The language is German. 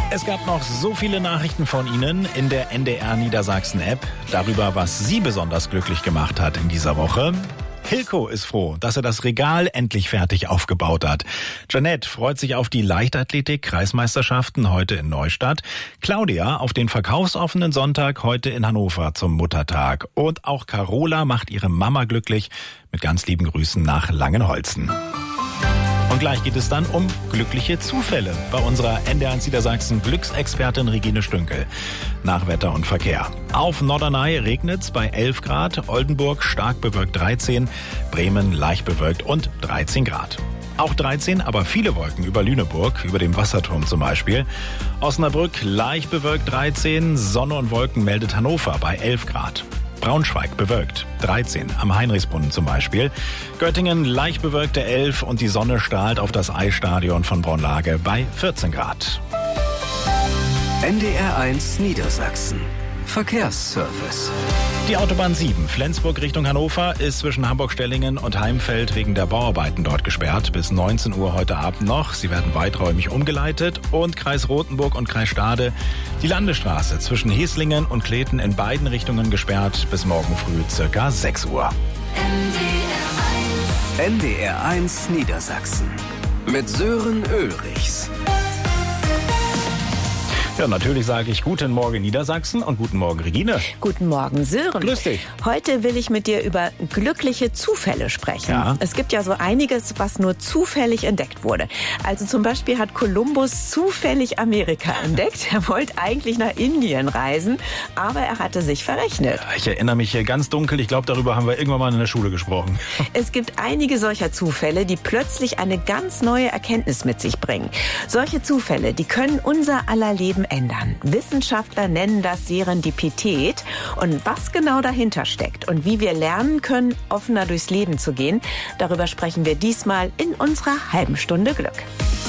Es gab noch so viele Nachrichten von Ihnen in der NDR Niedersachsen-App darüber, was Sie besonders glücklich gemacht hat in dieser Woche. Hilko ist froh, dass er das Regal endlich fertig aufgebaut hat. Janette freut sich auf die Leichtathletik-Kreismeisterschaften heute in Neustadt. Claudia auf den verkaufsoffenen Sonntag heute in Hannover zum Muttertag. Und auch Carola macht ihre Mama glücklich mit ganz lieben Grüßen nach Langenholzen. Und gleich geht es dann um glückliche Zufälle bei unserer NDR1 Niedersachsen Glücksexpertin Regine Stünkel. Nach Wetter und Verkehr. Auf Norderney regnet's bei 11 Grad, Oldenburg stark bewölkt 13, Bremen leicht bewölkt und 13 Grad. Auch 13, aber viele Wolken über Lüneburg, über dem Wasserturm zum Beispiel. Osnabrück leicht bewölkt 13, Sonne und Wolken meldet Hannover bei 11 Grad. Braunschweig bewölkt, 13, am Heinrichsbrunnen zum Beispiel. Göttingen leicht bewölkte 11 und die Sonne strahlt auf das Eisstadion von Braunlage bei 14 Grad. NDR1 Niedersachsen. Verkehrsservice. Die Autobahn 7, Flensburg Richtung Hannover, ist zwischen Hamburg-Stellingen und Heimfeld wegen der Bauarbeiten dort gesperrt. Bis 19 Uhr heute Abend noch. Sie werden weiträumig umgeleitet. Und Kreis Rothenburg und Kreis Stade. Die Landesstraße zwischen Heslingen und Kleten in beiden Richtungen gesperrt. Bis morgen früh circa 6 Uhr. NDR1 Niedersachsen. Mit Sören Ulrichs. Ja, natürlich sage ich guten Morgen Niedersachsen und guten Morgen Regine. Guten Morgen Sören. Grüß dich. Heute will ich mit dir über glückliche Zufälle sprechen. Ja. Es gibt ja so einiges, was nur zufällig entdeckt wurde. Also zum Beispiel hat Kolumbus zufällig Amerika entdeckt. Er wollte eigentlich nach Indien reisen, aber er hatte sich verrechnet. Ich erinnere mich hier ganz dunkel. Ich glaube, darüber haben wir irgendwann mal in der Schule gesprochen. Es gibt einige solcher Zufälle, die plötzlich eine ganz neue Erkenntnis mit sich bringen. Solche Zufälle, die können unser aller Leben ändern. Wissenschaftler nennen das Serendipität. Und was genau dahinter steckt und wie wir lernen können, offener durchs Leben zu gehen, darüber sprechen wir diesmal in unserer halben Stunde Glück.